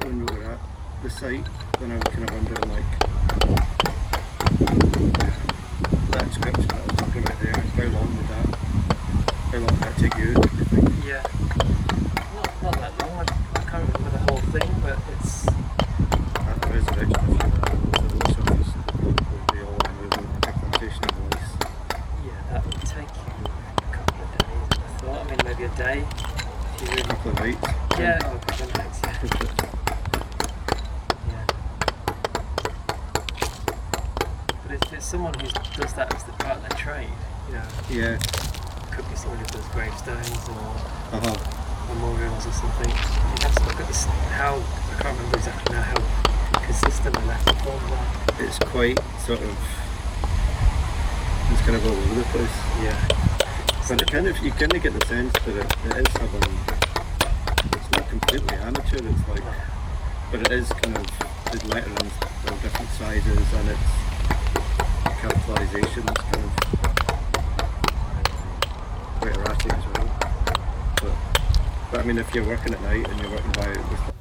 when we were at the site, then I was kind of wondering like that inscription that I was talking about there, how long did that take you, do you think? Yeah. Not that long. I can't remember the whole thing, but it's. At the resurrection of the surface would be all movement and implementation of the lease. Yeah, that would take you a couple of days. I thought. I mean, maybe a day. If you A really. couple of nights. Yeah. Oh, a couple of nights. Yeah. Yeah. But if it's someone who does that as the part of their trade, you know, Yeah. could be someone who does gravestones or Uh-huh. memorials or something. You'd have to look at this. How I can't remember exactly now how consistent the letter forms are. It's quite sort of, it's kind of all over the place. Yeah. But it kind of, you kind of get the sense that it is having, it's not completely amateur, it's like, but it is kind of, the letterings are different sizes and it's characterizations kind of quite erratic as well. But I mean, if you're working at night and you're working by with